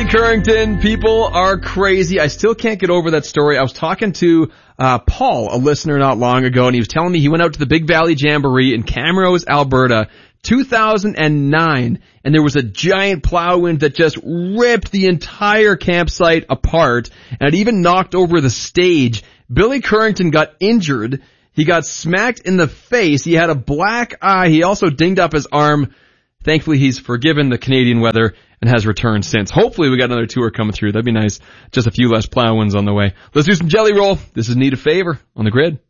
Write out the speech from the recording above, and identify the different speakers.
Speaker 1: Currington, people are crazy. I still can't get over that story. I was talking to Paul, a listener not long ago, and he was telling me he went out to the Big Valley Jamboree in Camrose, Alberta, 2009, and there was a giant plow wind that just ripped the entire campsite apart, and it even knocked over the stage. Billy Currington got injured. He got smacked in the face. He had a black eye. He also dinged up his arm. Thankfully, he's forgiven the Canadian weather and has returned since. Hopefully, we got another tour coming through. That'd be nice. Just a few less plow winds on the way. Let's do some Jelly Roll. This is Need a Favor on the Grid.